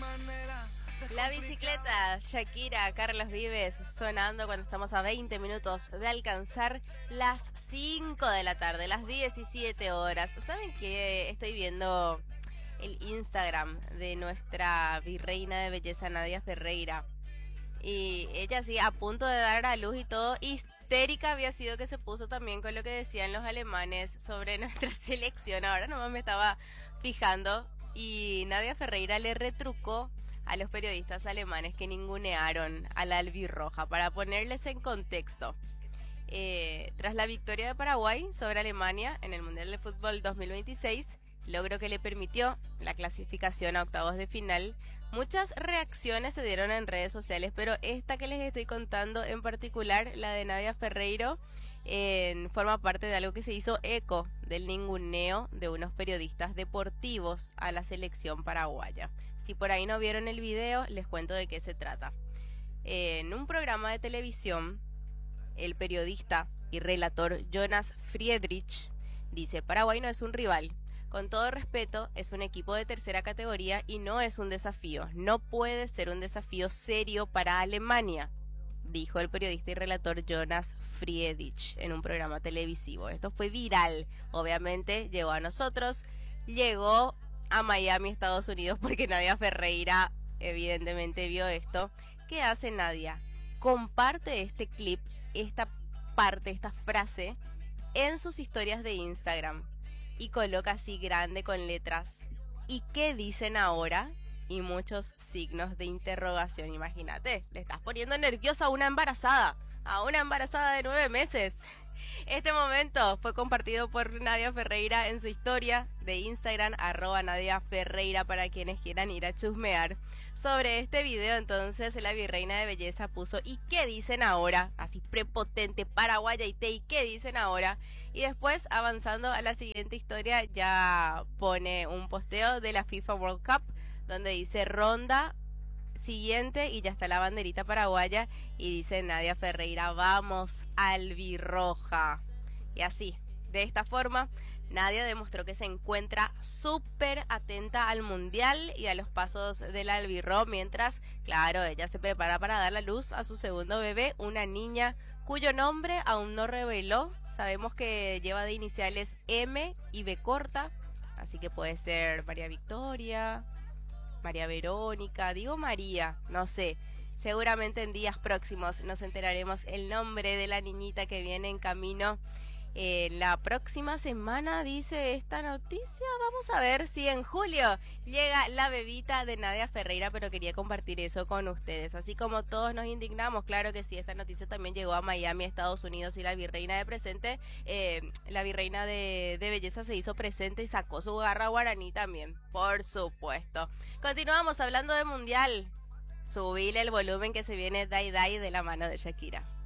La bicicleta, Shakira, Carlos Vives, sonando cuando estamos a 20 minutos de alcanzar las 5 de la tarde, las 17 horas. ¿Saben qué? Estoy viendo el Instagram de nuestra virreina de belleza, Nadia Ferreira. Y ella sí, a punto de dar a luz y todo, histérica había sido que se puso también con lo que decían los alemanes sobre nuestra selección. Ahora nomás me estaba fijando y Nadia Ferreira le retrucó a los periodistas alemanes que ningunearon a la albirroja. Para ponerles en contexto, tras la victoria de Paraguay sobre Alemania en el Mundial de Fútbol 2026, logro que le permitió la clasificación a octavos de final, muchas reacciones se dieron en redes sociales, pero esta que les estoy contando en particular, la de Nadia Ferreiro, forma parte de algo que se hizo eco del ninguneo de unos periodistas deportivos a la selección paraguaya. Si por ahí no vieron el video, les cuento de qué se trata. En un programa de televisión, el periodista y relator Jonas Friedrich dice: Paraguay no es un rival. Con todo respeto, es un equipo de tercera categoría y no es un desafío. No puede ser un desafío serio para Alemania, dijo el periodista y relator Jonas Friedrich en un programa televisivo. Esto fue viral. Obviamente llegó a nosotros, llegó a Miami, Estados Unidos, porque Nadia Ferreira evidentemente vio esto. ¿Qué hace Nadia? Comparte este clip, esta parte, esta frase en sus historias de Instagram y coloca así grande con letras: ¿y qué dicen ahora? Y muchos signos de interrogación. Imagínate, le estás poniendo nerviosa a una embarazada de 9 meses. Este momento fue compartido por Nadia Ferreira en su historia de Instagram, @NadiaFerreira, para quienes quieran ir a chusmear. Sobre este video, entonces, la virreina de belleza puso: ¿y qué dicen ahora? Así prepotente, paraguaya y ¿y qué dicen ahora? Y después, avanzando a la siguiente historia, ya pone un posteo de la FIFA World Cup, donde dice ronda siguiente y ya está la banderita paraguaya y dice Nadia Ferreira: vamos albirroja. Y así, de esta forma, Nadia demostró que se encuentra súper atenta al mundial y a los pasos del albirro, mientras, claro, ella se prepara para dar la luz a su segundo bebé, una niña cuyo nombre aún no reveló. Sabemos que lleva de iniciales M y B corta, así que puede ser María Victoria, María Verónica, digo María, no sé. Seguramente en días próximos nos enteraremos el nombre de la niñita que viene en camino. La próxima semana, dice esta noticia. Vamos a ver si en julio llega la bebita de Nadia Ferreira, pero quería compartir eso con ustedes. Así como todos nos indignamos, claro que sí, esta noticia también llegó a Miami, Estados Unidos, y la virreina de presente, la virreina de belleza se hizo presente y sacó su garra guaraní también, por supuesto. Continuamos hablando de mundial. Subile el volumen que se viene Dai Dai de la mano de Shakira.